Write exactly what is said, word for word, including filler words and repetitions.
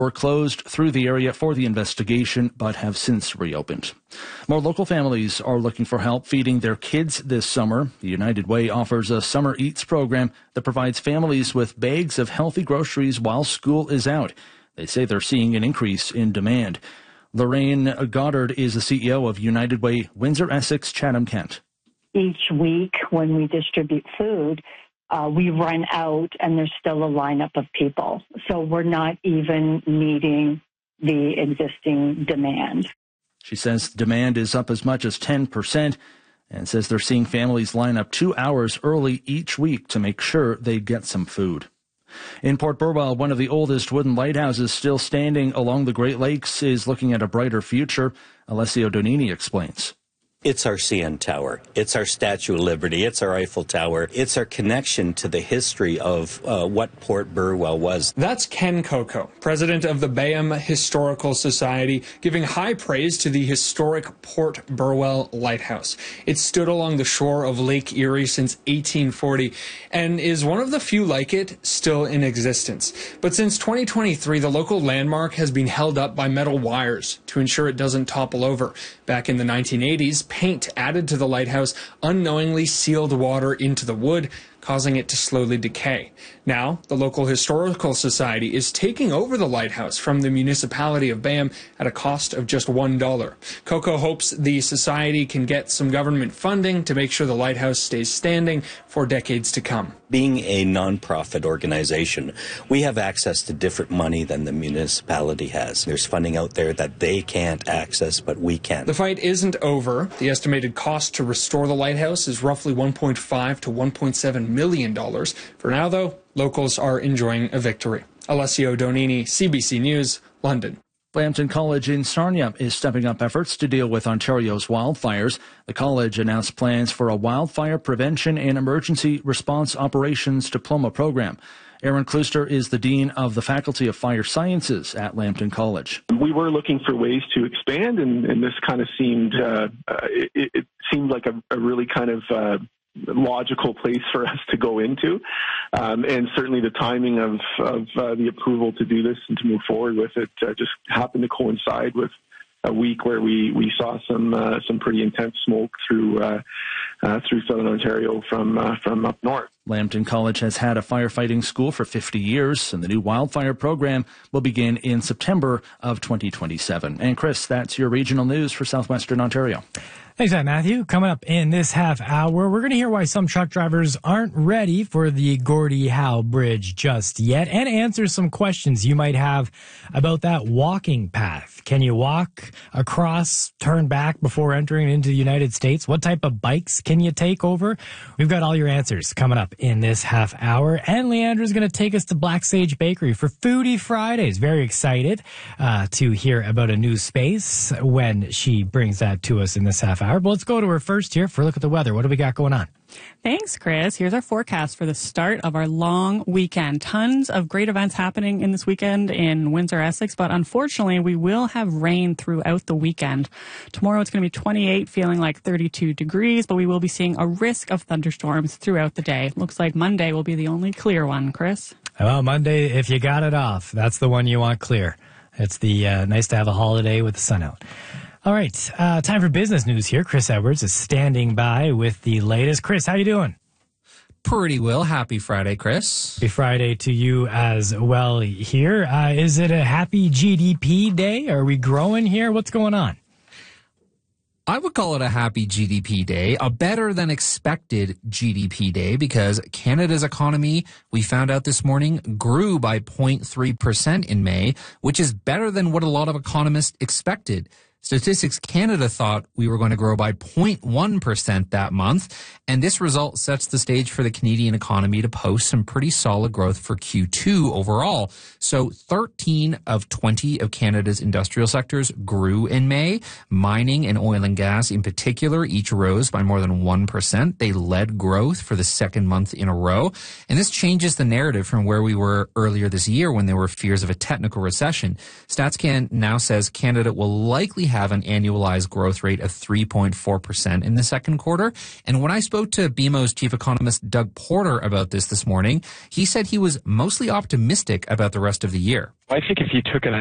were closed through the area for the investigation, but have since reopened. More local families are looking for help feeding their kids this summer. The United Way offers a Summer Eats program that provides families with bags of healthy groceries while school is out. They say they're seeing an increase in demand. Lorraine Goddard is the C E O of United Way, Windsor, Essex, Chatham-Kent. Each week when we distribute food, uh, we run out and there's still a lineup of people. So we're not even meeting the existing demand. She says demand is up as much as ten percent and says they're seeing families line up two hours early each week to make sure they get some food. In Port Burwell, one of the oldest wooden lighthouses still standing along the Great Lakes is looking at a brighter future. Alessio Donini explains. It's our C N Tower. It's our Statue of Liberty. It's our Eiffel Tower. It's our connection to the history of uh, what Port Burwell was. That's Ken Coco, president of the Bayham Historical Society, giving high praise to the historic Port Burwell Lighthouse. It stood along the shore of Lake Erie since eighteen forty and is one of the few like it still in existence. But since twenty twenty-three, the local landmark has been held up by metal wires to ensure it doesn't topple over. Back in the nineteen eighties, paint added to the lighthouse unknowingly sealed water into the wood, causing it to slowly decay. Now, the local historical society is taking over the lighthouse from the municipality of Bayham at a cost of just one dollar. Coco hopes the society can get some government funding to make sure the lighthouse stays standing for decades to come. Being a nonprofit organization, we have access to different money than the municipality has. There's funding out there that they can't access, but we can. The fight isn't over. The estimated cost to restore the lighthouse is roughly one point five to one point seven million dollars. For now, though, locals are enjoying a victory. Alessio Donini, C B C News, London. Lambton College in Sarnia is stepping up efforts to deal with Ontario's wildfires. The college announced plans for a wildfire prevention and emergency response operations diploma program. Aaron Klooster is the Dean of the Faculty of Fire Sciences at Lambton College. We were looking for ways to expand, and, and this kind of seemed, uh, uh, it, it seemed like a, a really kind of uh, logical place for us to go into. Um, and certainly the timing of, of uh, the approval to do this and to move forward with it uh, just happened to coincide with a week where we, we saw some uh, some pretty intense smoke through uh, uh, through southern Ontario from uh, from up north. Lambton College has had a firefighting school for fifty years, and the new wildfire program will begin in September of twenty twenty-seven. And Chris, that's your regional news for southwestern Ontario. Thanks, Matthew. Coming up in this half hour, we're going to hear why some truck drivers aren't ready for the Gordie Howe Bridge just yet, and answer some questions you might have about that walking path. Can you walk across, turn back before entering into the United States? What type of bikes can you take over? We've got all your answers coming up in this half hour. And Leandra's going to take us to Black Sage Bakery for Foodie Fridays. Very excited uh, to hear about a new space when she brings that to us in this half hour. But let's go to her first here for a look at the weather. What do we got going on? Thanks, Chris. Here's our forecast for the start of our long weekend. Tons of great events happening in this weekend in Windsor, Essex, but unfortunately, we will have rain throughout the weekend. Tomorrow, it's going to be twenty-eight, feeling like thirty-two degrees, but we will be seeing a risk of thunderstorms throughout the day. Looks like Monday will be the only clear one, Chris. Well, Monday, if you got it off, that's the one you want clear. It's the uh, nice to have a holiday with the sun out. All right, uh, time for business news here. Chris Edwards is standing by with the latest. Chris, how you doing? Pretty well. Happy Friday, Chris. Happy Friday to you as well here. Uh, is it a happy G D P day? Are we growing here? What's going on? I would call it a happy G D P day, a better than expected G D P day, because Canada's economy, we found out this morning, grew by zero point three percent in May, which is better than what a lot of economists expected. Statistics Canada thought we were going to grow by zero point one percent that month, and this result sets the stage for the Canadian economy to post some pretty solid growth for Q two overall. So thirteen of twenty of Canada's industrial sectors grew in May. Mining and oil and gas in particular each rose by more than one percent. They led growth for the second month in a row, and this changes the narrative from where we were earlier this year when there were fears of a technical recession. StatsCan now says Canada will likely have an annualized growth rate of three point four percent in the second quarter. And when I spoke to B M O's chief economist Doug Porter about this this morning, he said he was mostly optimistic about the rest of the year. I think if you took an